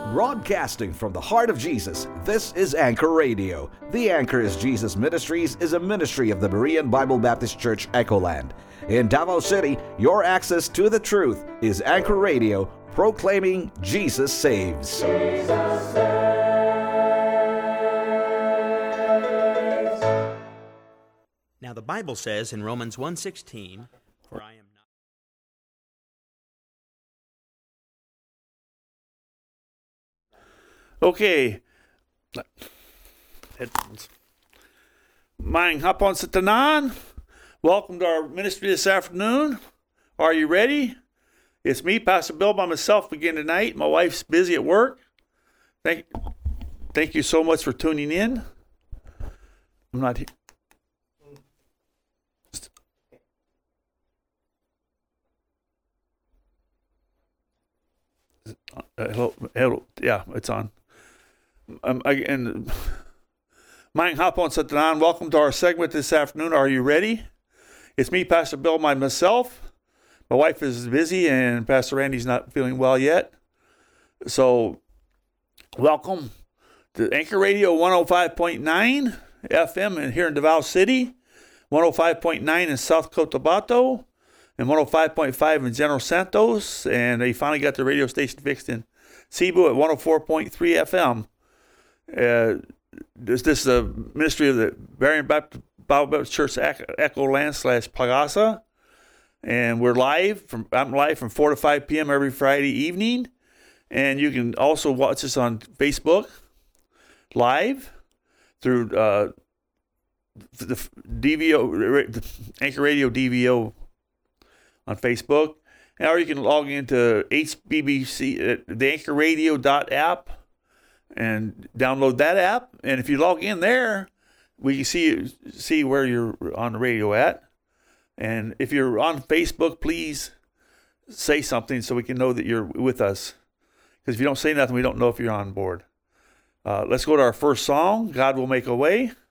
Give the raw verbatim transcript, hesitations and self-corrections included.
Broadcasting from the heart of Jesus, this is Anchor Radio. The Anchor is Jesus Ministries is a ministry of the Berean Bible Baptist Church, Echoland. In Davao City, your access to the truth is Anchor Radio, proclaiming Jesus saves. Jesus saves. Now the Bible says in Romans one sixteen, for I am Okay. Headphones. Maayong hapon sa tanan. Welcome to our ministry this afternoon. Are you ready? It's me, Pastor Bill, by myself again tonight. My wife's busy at work. Thank, thank you so much for tuning in. I'm not here. Uh, hello, hello, yeah, it's on. Um, again, Maayong hapon sa tanan. Welcome to our segment this afternoon. Are you ready? It's me, Pastor Bill, my myself. My wife is busy, and Pastor Randy's not feeling well yet. So, welcome to Anchor Radio one oh five point nine F M and here in Davao City, one oh five point nine in South Cotabato, and one oh five point five in General Santos. And they finally got the radio station fixed in Cebu at one oh four point three F M. Uh, this, this is a ministry of the Berean Bible Baptist Church, Echoland slash Pagasa. And we're live from I'm live from four to five p.m. every Friday evening. And you can also watch us on Facebook live through uh, the D V O, the Anchor Radio D V O on Facebook. Or you can log into H B B C, uh, the Anchor Radio dot app, and download that app. And if you log in there, we can see see where you're on the radio at. And if you're on Facebook, please say something so we can know that you're with us. Because if you don't say nothing, we don't know if you're on board. Uh, let's go to our first song, God Will Make a Way.